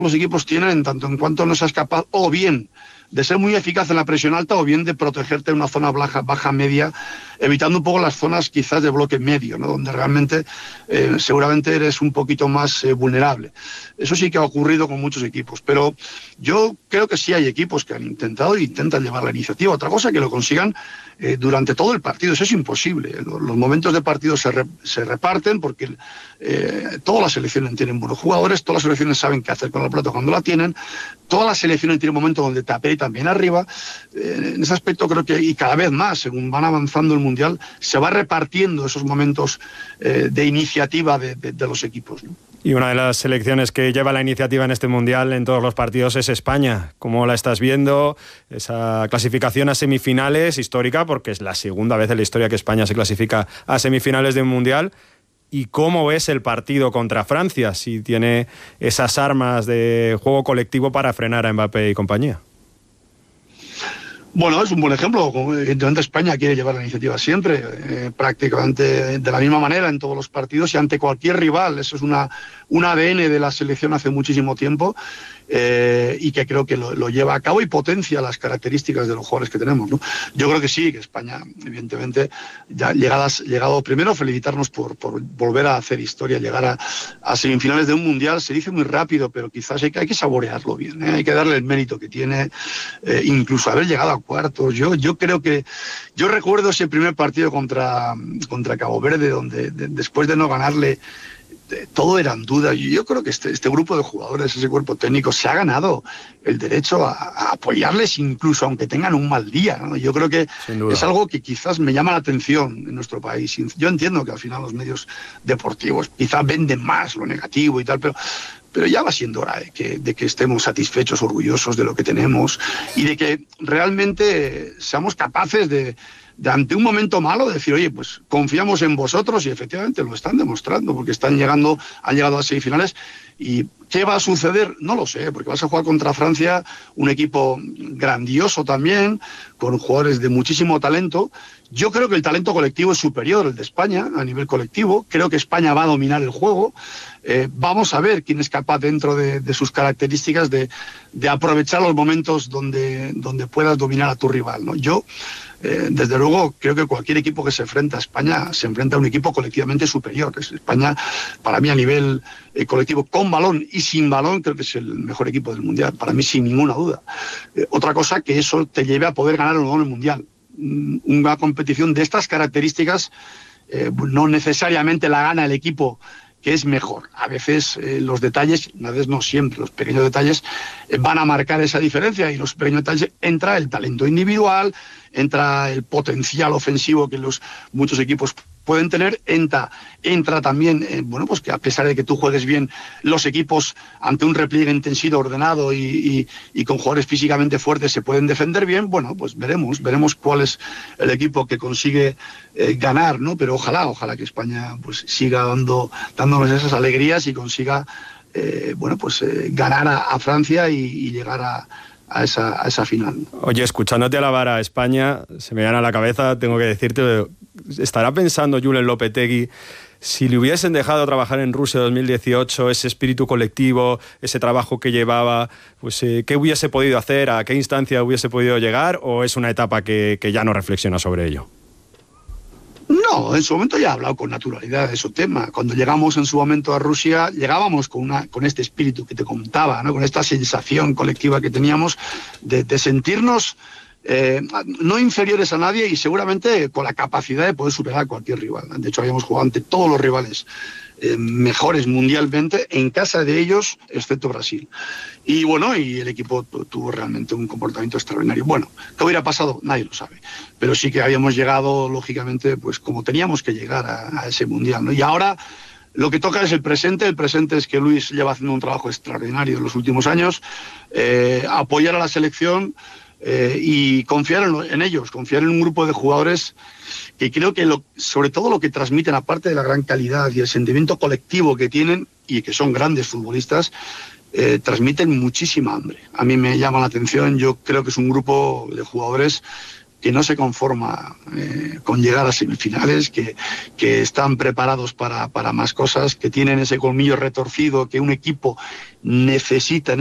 los equipos tienen, en tanto en cuanto no seas capaz o bien de ser muy eficaz en la presión alta o bien de protegerte en una zona baja media, evitando un poco las zonas quizás de bloque medio, ¿no? Donde realmente seguramente eres un poquito más vulnerable. Eso sí que ha ocurrido con muchos equipos, pero yo creo que sí hay equipos que han intentado e intentan llevar la iniciativa. Otra cosa que lo consigan durante todo el partido, eso es imposible. Los momentos de partido se reparten porque todas las selecciones tienen buenos jugadores, todas las selecciones saben qué hacer con la pelota cuando la tienen, todas las selecciones tienen momentos donde te aprietan bien arriba. En ese aspecto creo que, y cada vez más, según van avanzando el Mundial, se va repartiendo esos momentos de iniciativa de los equipos, ¿no? Y una de las selecciones que lleva la iniciativa en este Mundial en todos los partidos es España. ¿Cómo la estás viendo? Esa clasificación a semifinales, histórica, porque es la segunda vez en la historia que España se clasifica a semifinales de un Mundial. ¿Y cómo ves el partido contra Francia? Si tiene esas armas de juego colectivo para frenar a Mbappé y compañía. Bueno, es un buen ejemplo. Evidentemente España quiere llevar la iniciativa siempre, prácticamente de la misma manera en todos los partidos y ante cualquier rival. Eso es un ADN de la selección hace muchísimo tiempo y que creo que lo lleva a cabo y potencia las características de los jugadores que tenemos, ¿no? Yo creo que sí, que España, evidentemente, ya llegado primero, felicitarnos por volver a hacer historia, llegar a semifinales de un Mundial. Se dice muy rápido, pero quizás hay que saborearlo bien, ¿eh? Hay que darle el mérito que tiene, incluso haber llegado a cuartos. Yo creo que yo recuerdo ese primer partido contra Cabo Verde, donde después de no ganarle todo eran dudas. Yo creo que este grupo de jugadores, ese cuerpo técnico, se ha ganado el derecho a apoyarles incluso aunque tengan un mal día, ¿no? Yo creo que es algo que quizás me llama la atención en nuestro país. Yo entiendo que al final los medios deportivos quizás venden más lo negativo y tal, pero ya va siendo hora de que estemos satisfechos, orgullosos de lo que tenemos y de que realmente seamos capaces de ante un momento malo decir, oye, pues confiamos en vosotros, y efectivamente lo están demostrando porque han llegado a semifinales. ¿Y qué va a suceder? No lo sé, porque vas a jugar contra Francia, un equipo grandioso también, con jugadores de muchísimo talento. Yo creo que el talento colectivo es superior al de España a nivel colectivo. Creo que España va a dominar el juego. Vamos a ver quién es capaz dentro de sus características de aprovechar los momentos donde puedas dominar a tu rival, ¿no? Yo, desde luego, creo que cualquier equipo que se enfrenta a España se enfrenta a un equipo colectivamente superior. España, para mí, a nivel colectivo, con balón y sin balón, creo que es el mejor equipo del Mundial, para mí sin ninguna duda. Otra cosa, que eso te lleve a poder ganar o no el Mundial. Una competición de estas características no necesariamente la gana el equipo que es mejor. A veces los detalles, a veces no siempre, los pequeños detalles van a marcar esa diferencia, y los pequeños detalles entra el talento individual, entra el potencial ofensivo que muchos equipos pueden tener, entra también, bueno, pues que a pesar de que tú juegues bien, los equipos ante un repliegue intensivo, ordenado y con jugadores físicamente fuertes se pueden defender bien. Bueno, pues veremos cuál es el equipo que consigue ganar, ¿no? Pero ojalá que España pues siga dándonos esas alegrías y consiga, bueno, pues ganar a Francia y llegar a esa final. Oye, escuchándote alabar a España, se me viene a la cabeza, tengo que decirte, ¿estará pensando Julen Lopetegui, si le hubiesen dejado trabajar en Rusia 2018, ese espíritu colectivo, ese trabajo que llevaba, pues qué hubiese podido hacer, a qué instancia hubiese podido llegar, o es una etapa que ya no reflexiona sobre ello? No, en su momento ya ha hablado con naturalidad de su tema. Cuando llegamos en su momento a Rusia, llegábamos con este espíritu que te contaba, ¿no? Con esta sensación colectiva que teníamos de sentirnos no inferiores a nadie y seguramente con la capacidad de poder superar a cualquier rival. De hecho, habíamos jugado ante todos los rivales mejores mundialmente en casa de ellos, excepto Brasil. Y bueno, y el equipo tuvo realmente un comportamiento extraordinario. Bueno, ¿qué hubiera pasado? Nadie lo sabe. Pero sí que habíamos llegado, lógicamente, pues como teníamos que llegar a ese mundial, ¿no? Y ahora lo que toca es el presente. El presente es que Luis lleva haciendo un trabajo extraordinario en los últimos años, apoyar a la selección y confiar en ellos, confiar en un grupo de jugadores que creo que sobre todo lo que transmiten, aparte de la gran calidad y el sentimiento colectivo que tienen, y que son grandes futbolistas, transmiten muchísima hambre. A mí me llama la atención. Yo creo que es un grupo de jugadores que no se conforma con llegar a semifinales, que están preparados para más cosas, que tienen ese colmillo retorcido que un equipo necesita